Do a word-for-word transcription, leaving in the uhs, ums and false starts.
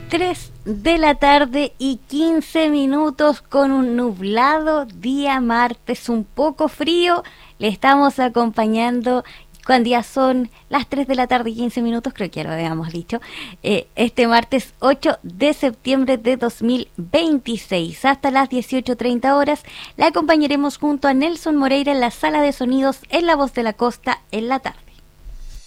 tres de la tarde y quince minutos con un nublado día martes un poco frío. Le estamos acompañando cuando ya son las tres de la tarde y quince minutos, creo que ya lo habíamos dicho, eh, este martes ocho de septiembre de dos mil veintiséis. Hasta las dieciocho treinta horas la acompañaremos junto a Nelson Moreira en la sala de sonidos en La Voz de la Costa en la tarde.